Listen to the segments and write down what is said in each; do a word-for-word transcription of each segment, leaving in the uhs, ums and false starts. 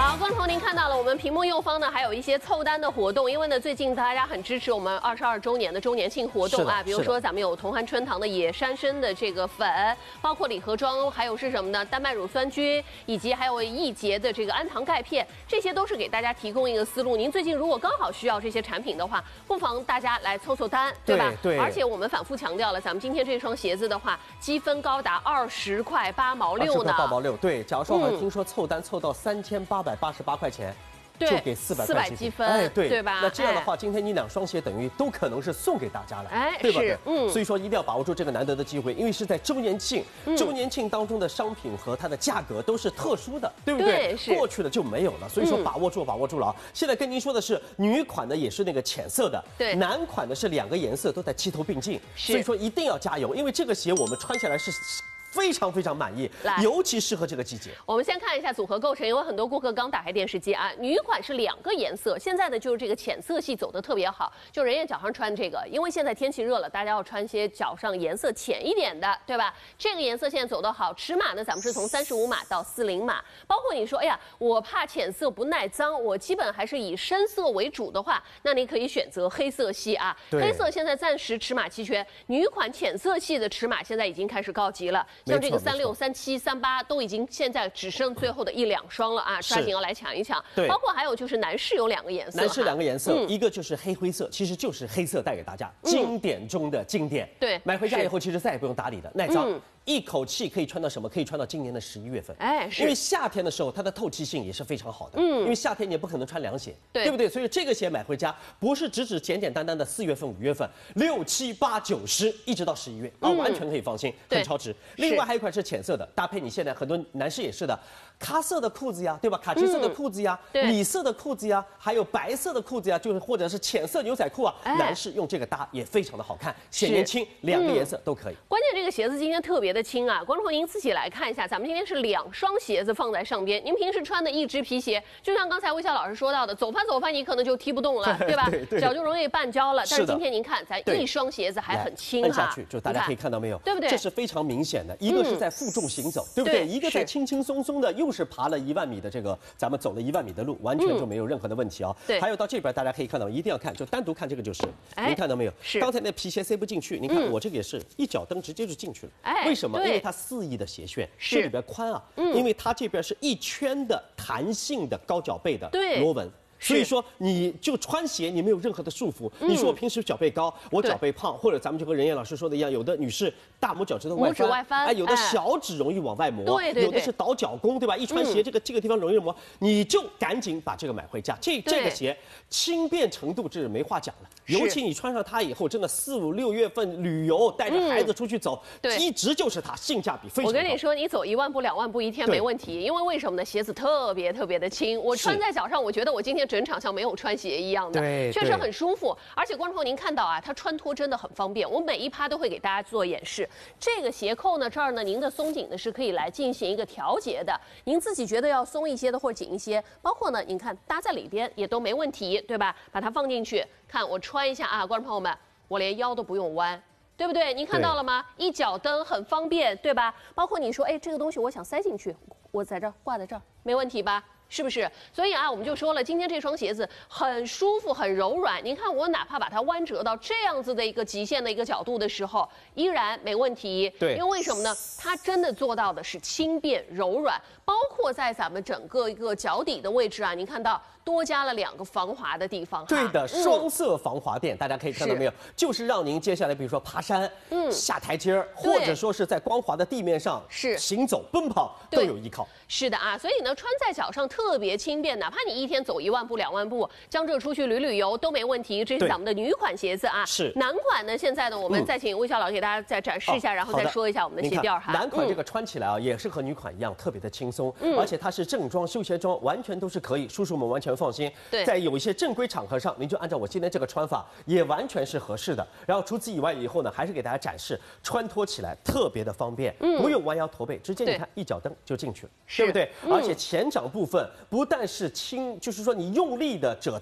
好，观众朋友，您看到了，我们屏幕右方呢还有一些凑单的活动，因为呢最近大家很支持我们二十二周年的周年庆活动啊，比如说咱们有同涵春堂的野山参的这个粉，包括礼盒装，还有是什么呢？丹麦乳酸菌，以及还有易洁的这个氨糖钙片，这些都是给大家提供一个思路。您最近如果刚好需要这些产品的话，不妨大家来凑凑单，对吧？ 对。对而且我们反复强调了，咱们今天这双鞋子的话，积分高达二十块八毛六呢。 八毛六，对。假如说我听说凑单凑到三千八百八十八块钱。 就给四百块积分，哎，对， 对吧？ 那这样的话，今天你两双鞋等于都可能是送给大家了， 哎， 对吧？ 是，嗯， 所以说一定要把握住这个难得的机会，因为是在周年庆，周年庆当中的商品和它的价格都是特殊的，对不对？ 对， 过去的就没有了，所以说把握住，把握住了啊！现在跟您说的是女款的也是那个浅色的， 对， 男款的是两个颜色都在齐头并进，所以说一定要加油，因为这个鞋我们穿下来是。 非常非常满意，尤其适合这个季节。 我们先看一下组合构成，因为很多顾客刚打开电视机啊。女款是两个颜色，现在呢就是这个浅色系走得特别好，就人家脚上穿这个，因为现在天气热了，大家要穿些脚上颜色浅一点的，对吧？这个颜色现在走得好，尺码呢咱们是从三十五码到四零码，包括你说，哎呀，我怕浅色不耐脏，我基本还是以深色为主的话，那你可以选择黑色系啊。黑色现在暂时尺码齐全，女款浅色系的尺码现在已经开始告急了。 像这个三六、三七、三八都已经现在只剩最后的一两双了啊，抓紧要来抢一抢。 对， 包括还有就是男士有两个颜色， 男士两个颜色，一个就是黑灰色，其实就是黑色带给大家经典中的经典。 对， 买回家以后其实再也不用打理的，耐脏。 一口气可以穿到什么？可以穿到今年的十一月份。 哎，是。 因为夏天的时候，它的透气性也是非常好的。嗯。因为夏天你也不可能穿凉鞋， 对， 对不对？所以这个鞋买回家，不是只只简简单单的四月份、五月份，六七八九十，一直到十一月啊，完全可以放心，很超值。另外还有一款是浅色的，搭配你现在很多男士也是的，咖色的裤子呀，对吧？卡其色的裤子呀，米色的裤子呀，还有白色的裤子呀，就是或者是浅色牛仔裤啊，男士用这个搭也非常的好看，显年轻，两个颜色都可以。 关键这个鞋子今天特别的轻啊，观众朋友。 您自己来看一下，咱们今天是两双鞋子放在上边。您平时穿的一只皮鞋，就像刚才魏笑老师说到的，走翻走翻你可能就踢不动了，对吧？ 对对脚就容易绊跤了。但是今天您看，咱一双鞋子还很轻哈， 摁下去就大家可以看到没有， 对不对？ 这是非常明显的，一个是在负重行走，对不对？一个在轻轻松松的，又是爬了一万米的这个，咱们走了一万米的路，完全就没有任何的问题啊。 对。 还有到这边大家可以看到，一定要看，就单独看这个就是，您看到没有？ 是。 刚才那皮鞋塞不进去，您看我这个也是一脚蹬直接就进去了。哎，为什么？因为它四翼的鞋楦。 这里边宽啊，嗯，因为它这边是一圈的弹性的高脚背的螺纹。 所以说，你就穿鞋，你没有任何的束缚。你说我平时脚背高，我脚背胖，或者咱们就和任燕老师说的一样，有的女士大拇脚趾头外翻， 外翻， 哎，有的小指容易往外磨， 对对， 有的是倒脚弓，对吧？一穿鞋，这个这个地方容易磨，你就赶紧把这个买回家。这这个鞋轻便程度这是没话讲了，尤其你穿上它以后，真的四五六月份旅游，带着孩子出去走，一直就是它，性价比非常高。 我跟你说，你走一万步两万步一天没问题，因为为什么呢？鞋子特别特别的轻，我穿在脚上，我觉得我今天整场像没有穿鞋一样的， 对， 确实很舒服。而且观众朋友您看到啊，它穿脱真的很方便，我每一趴都会给大家做演示。这个鞋扣呢，这儿呢，您的松紧呢是可以来进行一个调节的。您自己觉得要松一些的或者紧一些，包括呢，您看搭在里边也都没问题，对吧？把它放进去，看我穿一下啊，观众朋友们，我连腰都不用弯。 对不对？您看到了吗？一脚蹬很方便，对吧？包括你说，哎，这个东西我想塞进去，我在这儿挂在这儿，没问题吧？是不是？所以啊，我们就说了，今天这双鞋子很舒服、很柔软。您看，我哪怕把它弯折到这样子的一个极限的一个角度的时候，依然没问题。 对， 因为为什么呢？它真的做到的是轻便柔软，包括在咱们整个一个脚底的位置啊，您看到。 多加了两个防滑的地方， 对的，双色防滑垫，大家可以看到没有？就是让您接下来，比如说爬山、嗯，下台阶儿，或者说是在光滑的地面上是行走、奔跑都有依靠。 是的啊，所以呢，穿在脚上特别轻便，哪怕你一天走一万步、两万步，江浙出去旅旅游都没问题。这是咱们的女款鞋子啊。 是。 男款呢，现在呢，我们再请魏笑老师给大家再展示一下，然后再说一下我们的鞋垫哈。 男款这个穿起来啊，也是和女款一样特别的轻松，而且它是正装、休闲装，完全都是可以，叔叔们完全放心。 对。 在有一些正规场合上，您就按照我今天这个穿法，也完全是合适的。然后除此以外，以后呢，还是给大家展示穿脱起来特别的方便，嗯，不用弯腰驼背，直接你看一脚蹬就进去了，对不对？而且前掌部分不但是轻，就是说你用力的折它，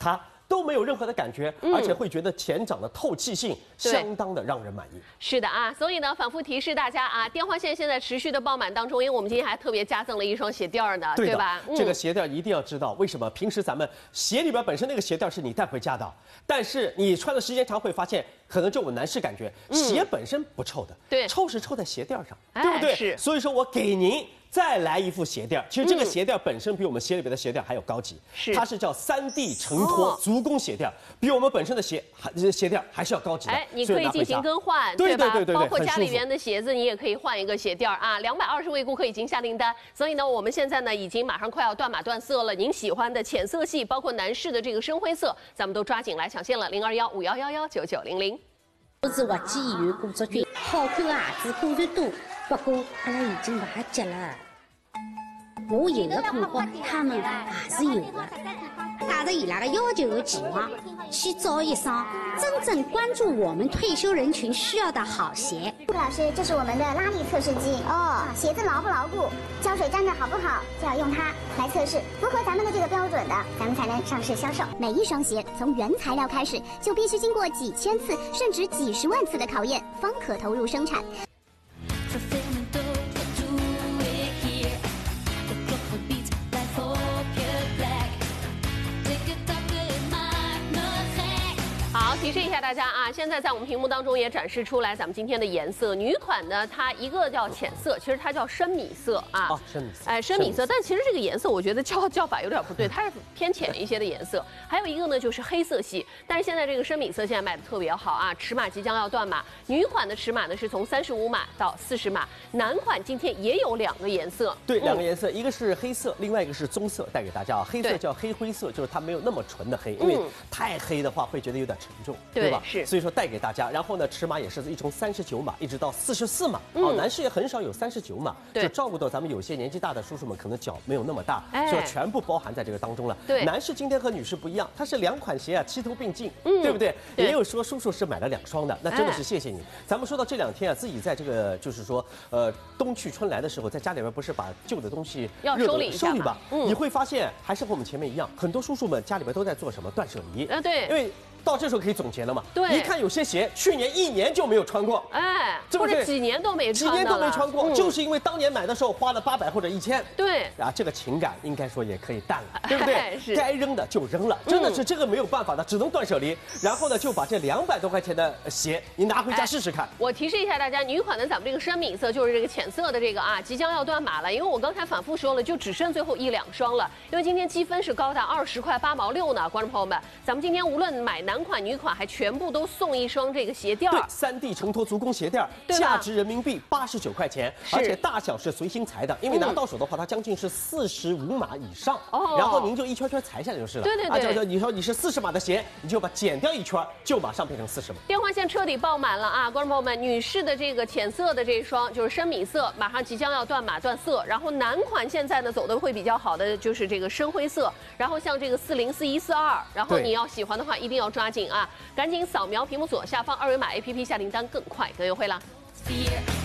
都没有任何的感觉， 嗯、 而且会觉得前掌的透气性相当的让人满意。 是的啊，所以呢，反复提示大家啊，电话线现在持续的爆满当中，因为我们今天还特别加赠了一双鞋垫呢，对, 对吧、 嗯？这个鞋垫一定要知道，为什么？平时咱们鞋里边本身那个鞋垫是你带回家的，但是你穿的时间长会发现，可能就我男士感觉，鞋本身不臭的， 对， 臭是臭在鞋垫上， 哎、 对不对？ 是。 所以说我给您。再来一副鞋垫，其实这个鞋垫本身比我们鞋里边的鞋垫还要高级， 是它是叫三 D 承托足弓鞋垫，比我们本身的鞋还鞋垫还是要高级的。 哎，你可以进行更换， 对吧？ 对对对， 包括家里边的鞋子，你也可以换一个鞋垫啊。两百二十位顾客已经下订单，所以呢，我们现在呢已经马上快要断码断色了。您喜欢的浅色系，包括男士的这个深灰色，咱们都抓紧来抢先了，零二幺五幺幺幺九九零零。 我是滑稽演员顾卓君，好看的鞋子果然多，不过阿拉已经不结了。我有的困惑，他们也是有的。带着伊拉的要求和期望，去找一双真正关注我们退休人群需要的好鞋。 顾老师，这是我们的拉力测试机哦，鞋子牢不牢固，胶水粘的好不好，就要用它来测试，符合咱们的这个标准的，咱们才能上市销售。每一双鞋从原材料开始，就必须经过几千次甚至几十万次的考验，方可投入生产。 好，提示一下大家啊，现在在我们屏幕当中也展示出来咱们今天的颜色。女款呢，它一个叫浅色，其实它叫深米色啊。 哦，深米色。 哎，深米色，但其实这个颜色我觉得叫叫法有点不对，它是偏浅一些的颜色。还有一个呢就是黑色系，但是现在这个深米色现在卖的特别好啊，尺码即将要断码。女款的尺码呢是从三十五码到四十码，男款今天也有两个颜色。 对，两个颜色，一个是黑色，另外一个是棕色，带给大家啊。黑色对叫黑灰色，就是它没有那么纯的黑，因为太黑的话会觉得有点沉重，对吧？ 是， 所以说带给大家。然后呢，尺码也是一从三十九码一直到四十四码，哦，男士也很少有三十九码，就照顾到咱们有些年纪大的叔叔们，可能脚没有那么大，就全部包含在这个当中了。 对， 男士今天和女士不一样，它是两款鞋啊齐头并进，对不对？也有说叔叔是买了两双的，那真的是谢谢你。咱们说到这两天啊，自己在这个就是说呃冬去春来的时候，在家里边不是把旧的东西要收理一下收理吧？你会发现还是和我们前面一样，很多叔叔们家里边都在做什么断舍离。 啊，对， 因为到这时候可以总结了嘛。 对， 一看有些鞋去年一年就没有穿过， 哎， 对不对？ 或者几年都没穿， 几年都没穿过，就是因为当年买的时候花了八百或者一千。 对， 啊，这个情感应该说也可以淡了，对不对？ 是， 该扔的就扔了，真的是这个没有办法的，只能断舍离。然后呢，就把这两百多块钱的鞋你拿回家试试看。 我提示一下大家，女款的咱们这个深米色就是这个浅色的这个啊，即将要断码了，因为我刚才反复说了，就只剩最后一两双了。因为今天积分是高达二十块八毛六呢，观众朋友们，咱们今天无论买男款女款，还全部都送一双这个鞋垫， 对，三 D 承托足弓鞋垫，价值人民币八十九块钱，而且大小是随心裁的，因为拿到手的话，它将近是四十五码以上， 哦， 然后您就一圈圈裁下来就是了。 对对对， 啊，你说你是四十码的鞋，你就把减掉一圈，就马上变成四十码。 电话线彻底爆满了啊，观众朋友们，女士的这个浅色的这一双就是深米色，马上即将要断码断色，然后男款现在呢走的会比较好的就是这个深灰色，然后像这个四零四一四二，然后你要喜欢的话一定要抓紧啊，赶紧扫描屏幕左下方二维码 A P P 下订单更快更优惠啦。